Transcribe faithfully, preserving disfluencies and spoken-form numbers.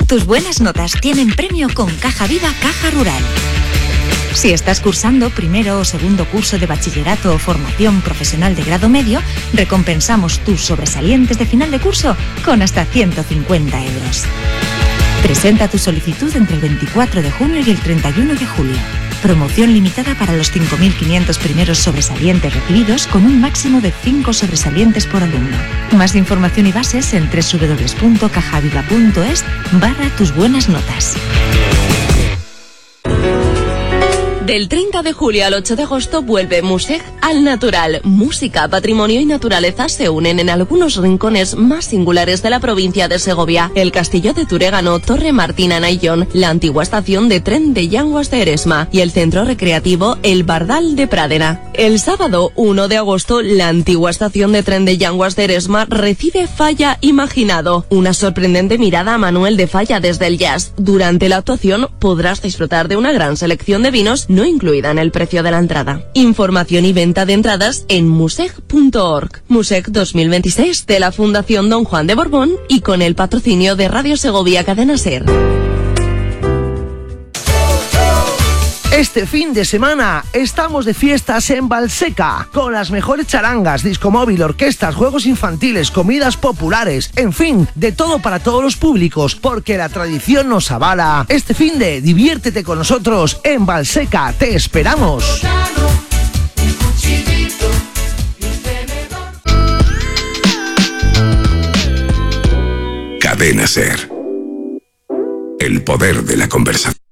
Tus buenas notas tienen premio con Caja Viva Caja Rural. Si estás cursando primero o segundo curso de bachillerato o formación profesional de grado medio, recompensamos tus sobresalientes de final de curso con hasta ciento cincuenta euros. Presenta tu solicitud entre el veinticuatro de junio y el treinta y uno de julio. Promoción limitada para los cinco mil quinientos primeros sobresalientes recibidos con un máximo de cinco sobresalientes por alumno. Más información y bases en doble u doble u doble u punto cajaviva punto es barra tus buenas notas. Del treinta de julio al ocho de agosto vuelve Musec al natural. Música, patrimonio y naturaleza se unen en algunos rincones más singulares de la provincia de Segovia. El Castillo de Turégano, Torre Martina Nayón, la antigua estación de tren de Llanguas de Eresma y el centro recreativo El Bardal de Pradera. El sábado uno de agosto, la antigua estación de tren de Llanguas de Eresma recibe Falla Imaginado, una sorprendente mirada a Manuel de Falla desde el jazz. Durante la actuación podrás disfrutar de una gran selección de vinos no incluida en el precio de la entrada. Información y venta de entradas en musec punto org. Musec dos mil veintiséis de la Fundación Don Juan de Borbón y con el patrocinio de Radio Segovia Cadena Ser. Este fin de semana estamos de fiestas en Valseca, con las mejores charangas, disco móvil, orquestas, juegos infantiles, comidas populares, en fin, de todo para todos los públicos, porque la tradición nos avala. Este fin de diviértete con nosotros en Valseca, te esperamos. Cadena Ser. El poder de la conversación.